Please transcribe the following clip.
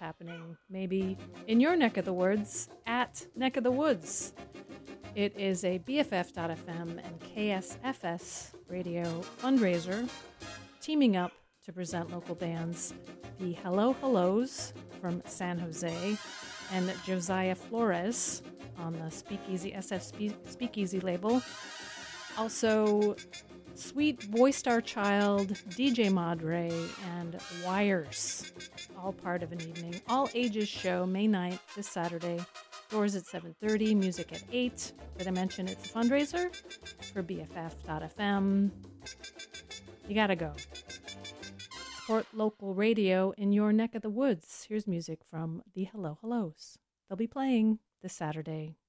happening maybe in your neck of the woods at Neck of the Woods. It is a BFF.FM and KSFS radio fundraiser teaming up to present local bands, the Hello Hellos from San Jose and Josiah Flores on the Speakeasy SF Speakeasy label. Also, Sweet Boy Star Child, DJ Madre, and Wires, all part of an evening, all ages show, May 9th, this Saturday. Doors at 7:30, music at 8. Did I mention it's a fundraiser for BFF.FM? You gotta go. Support local radio in your neck of the woods. Here's music from the Hello Hellos. They'll be playing this Saturday.